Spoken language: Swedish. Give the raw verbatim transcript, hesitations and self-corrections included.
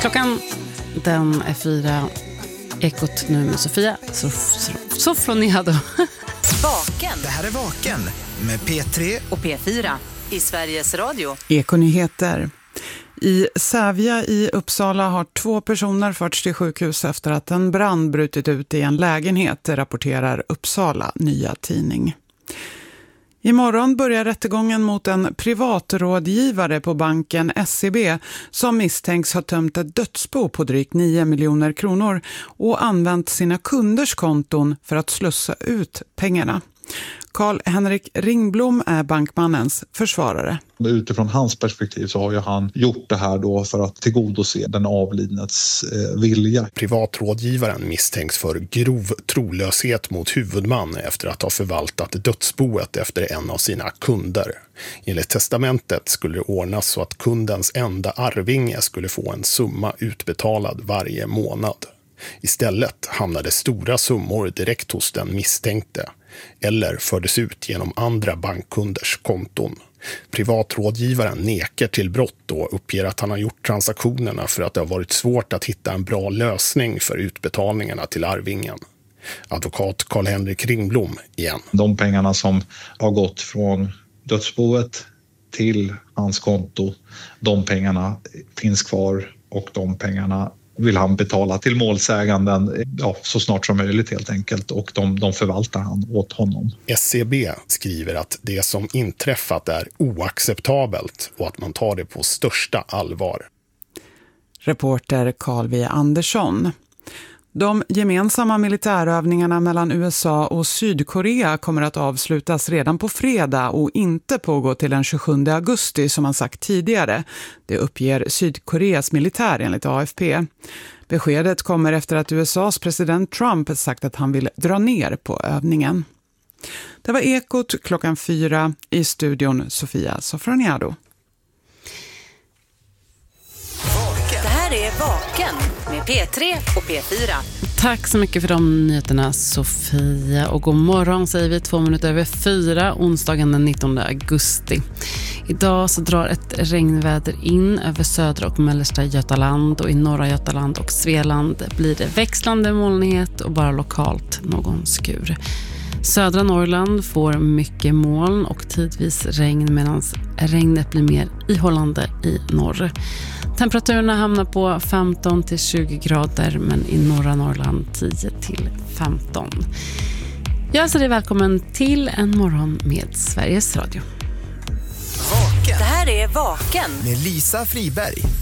Klockan den är fyra. Ekot nu med Sofia Sofroniado. Vaken. Det här är Vaken med P tre och P fyra i Sveriges Radio. Ekonyheter. I Sävja i Uppsala har två personer förts till sjukhus efter att en brand brutit ut i en lägenhet, rapporterar Uppsala Nya Tidning. Imorgon börjar rättegången mot en privatrådgivare på banken S E B som misstänks ha tömt ett dödsbo på drygt nio miljoner kronor och använt sina kunders konton för att slussa ut pengarna. Karl-Henrik Ringblom är bankmannens försvarare. Utifrån hans perspektiv så har ju han gjort det här då för att tillgodose den avlidnets eh, vilja. Privatrådgivaren misstänks för grov trolöshet mot huvudman efter att ha förvaltat dödsboet efter en av sina kunder. Enligt testamentet skulle det ordnas så att kundens enda arvinge skulle få en summa utbetalad varje månad. Istället hamnade stora summor direkt hos den misstänkte eller fördes ut genom andra bankkunders konton. Privatrådgivaren nekar till brott och uppger att han har gjort transaktionerna för att det har varit svårt att hitta en bra lösning för utbetalningarna till arvingen. Advokat Karl-Henrik Ringblom igen. De pengarna som har gått från dödsboet till hans konto, de pengarna finns kvar och de pengarna vill han betala till målsäganden ja, så snart som möjligt helt enkelt, och de, de förvaltar han åt honom. S E B skriver att det som inträffat är oacceptabelt och att man tar det på största allvar. Reporter Carl V. Andersson. De gemensamma militärövningarna mellan U S A och Sydkorea kommer att avslutas redan på fredag och inte pågå till den tjugosjunde augusti som man sagt tidigare. Det uppger Sydkoreas militär enligt A F P. Beskedet kommer efter att U S A:s president Trump sagt att han vill dra ner på övningen. Det var Ekot klockan fyra, i studion Sofia Sofroniado. Det här är Vaken med P tre och P fyra. Tack så mycket för de nyheterna, Sofia. Och god morgon säger vi två minuter över fyra, onsdagen den nittonde augusti. Idag så drar ett regnväder in över södra och mellersta Götaland, och i norra Götaland och Svealand blir det växlande molnighet och bara lokalt någon skur. Södra Norrland får mycket moln och tidvis regn, medan regnet blir mer ihållande i norr. Temperaturen hamnar på femton till tjugo grader, men i norra Norrland tio till femton. Jag säger välkommen till en morgon med Sveriges Radio. Vaken. Det här är Vaken med Lisa Friberg.